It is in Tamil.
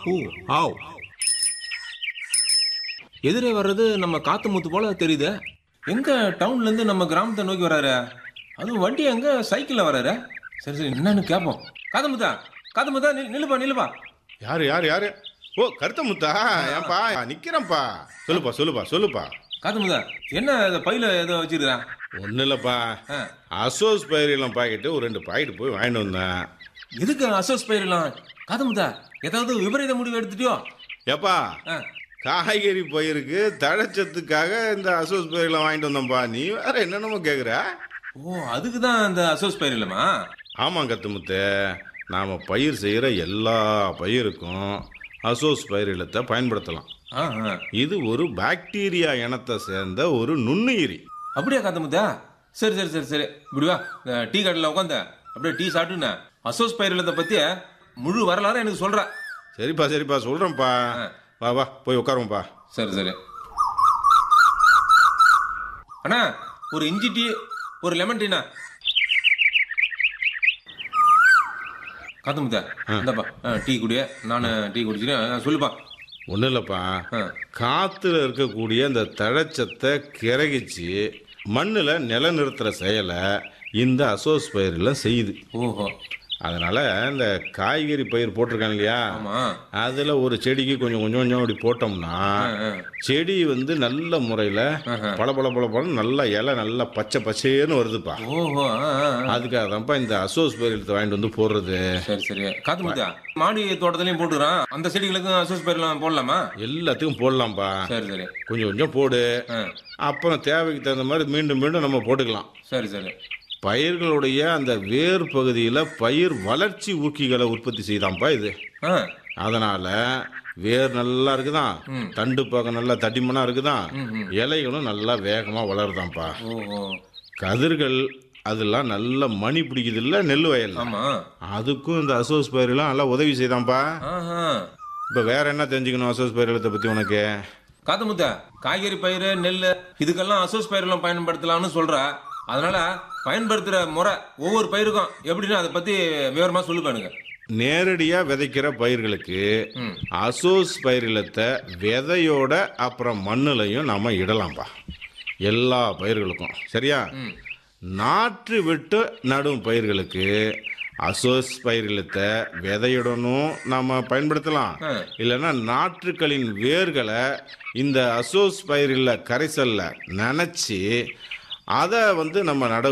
ஊ ஆவ். எதிரே வர்றது நம்ம காத்து முத்து போல தெரியுது. எங்க டவுன்ல இருந்து நம்ம கிராமத்தை நோக்கி வராரு? அதுவும் வண்டி எங்க சைக்கிள்ல வராரு? சரி சரி என்னன்னு கேட்போம். காத்தமுத்தா, காத்தமுத்தா, நில்லுப்பா நில்லுப்பா. யாரு யாரு யாரு? ஓ, கருத்த முத்தா, ஏன்பா நிக்கிறேன்ப்பா. சொல்லுப்பா சொல்லுப்பா சொல்லுப்பா. காத்தமுத்தா, என்ன இந்த பையில ஏதோ வச்சிருக்கா? ஒன்றும் இல்லைப்பா, ஆ. அசோஸ் பயிரெல்லாம் பாக்கெட்டு ஒரு 2 பாக்கெட் போய் வாங்கிட்டு வந்தேன். எதுக்கு அசோஸ் பயிரெல்லாம்? காத்தமுத்தா, ஏதாவது விபரீத முடிவு எடுத்துட்டியோ? ஏப்பா, ஆ. காய்கறி பயிருக்கு தழைச்சத்துக்காக இந்த அசோஸ் பயிரெல்லாம் வாங்கிட்டு வந்தோம்ப்பா. நீ வேற என்னென்னமோ கேட்குற? ஓ, அதுக்கு தான் அந்த அசோஸ் பயிர் இல்லைம்மா? ஆமாம் கத்துமுத்து, நாம் பயிர் செய்கிற எல்லா பயிருக்கும் அசோஸ் பயிர் இல்லத்தை பயன்படுத்தலாம். ஆ, ஆ. இது ஒரு பாக்டீரியா இனத்தை சேர்ந்த ஒரு நுண்ணுயிரி. அப்படியா காத்தமுத்தா? சரி சரி சரி சரி, இப்படி வா, இந்த டீ கடையில் உட்காந்த அப்படியே டீ சாப்பிட்டுன்னு அசோஸ் பயிரிலத்தை பத்தி முழு வரலாறு எனக்கு சொல்ற. சரிப்பா சரிப்பா சொல்கிறேன்ப்பா. வா வா போய் உட்காருவோம்ப்பா. சரி சரி. அண்ணா, ஒரு இஞ்சி டீ, ஒரு லெமன் டீண்ணா. காத்தமுத்தா, இந்தாப்பா டீ குடிய. நான் டீ குடிச்சிட்டேன். சொல்லுப்பா. ஒன்றும் இல்லைப்பா, ஆ. காற்றுல இருக்கக்கூடிய இந்த தழைச்சத்தை கிரகிச்சு மண்ணில் நிலநிறுத்துகிற செயலை இந்த அசோஸ் பயிரெல்லாம் செய்யுது. ஓஹோ. அதனால் இந்த காய்கறி பயிர் போட்டிருக்காங்க இல்லையா, ஆமா. அதில் ஒரு செடிக்கு கொஞ்சம் கொஞ்சம் கொஞ்சம் அப்படி போட்டோம்னா செடி வந்து நல்ல முறையில் பல பல பல பழம் நல்ல இலை நல்லா பச்சை பச்சைன்னு வருதுப்பா. ஓஹோ. அதுக்காக தான்ப்பா இந்த அசோஸ் பயிர் எடுத்து வாங்கிட்டு வந்து போடுறது. சரி சரி. காத்தமுத்தா, மாடி தோட்டத்திலையும் போட்டுக்கிறான், அந்த செடிகளுக்கும் அசோஸ் பயிரெல்லாம் போடலாமா? எல்லாத்துக்கும் போடலாம்ப்பா. சரி சரி. கொஞ்சம் கொஞ்சம் போடு, ஆ. அப்புறம் தேவைக்கு தகுந்த மாதிரி மீண்டும் மீண்டும் நம்ம போட்டுக்கலாம். சரி சரி. பயிர்களுடைய அந்த வேர் பகுதியில் பயிர் வளர்ச்சி ஊக்கிகளை உற்பத்தி செய்தான்ப்பா இது. ஆ. அதனால வேர் நல்லா இருக்குதான், தண்டு பார்க்க நல்லா தடிமனா இருக்குதான், இலைகளும் நல்லா வேகமா வளருதான்ப்பா. ஓஹோ. கதிர்கள் அதெல்லாம் நல்ல மணி பிடிக்குது இல்ல நெல் வயல், ஆமா. அதுக்கும் இந்த அசோஸ் பயிரெல்லாம் நல்லா உதவி செய்தான்ப்பா. ஆஹா. இப்ப வேற என்ன தெரிஞ்சுக்கணும் அசோஸ் பயிர்களத்தை பத்தி உனக்கு? காத்தமுத்தா, காய்கறி பயிர், நெல் இதுக்கெல்லாம் அசோஸ் பயிரெல்லாம் பயன்படுத்தலாம்னு சொல்ற. அதனால பயன்படுத்துற முறை ஒவ்வொரு பயிருக்கும் எப்படின்னு அதை பத்தி விவரமா சொல்லுங்க. நேரடியா விதைக்கிற பயிர்களுக்கு அசோஸ் பயிரிலத்தை விதையோட அப்புறம் மண்ணுலையும் நாம இடலாம்ப்பா, எல்லா பயிர்களுக்கும். சரியா? நாற்று விட்டு நடும் பயிர்களுக்கு அசோஸ் பயிரிலத்தை விதையுடனும் நாம பயன்படுத்தலாம். இல்லைன்னா நாற்றுக்களின் வேர்களை இந்த அசோஸ் பயிரில கரைசல்ல நனைச்சி அதை வந்து நம்ம நட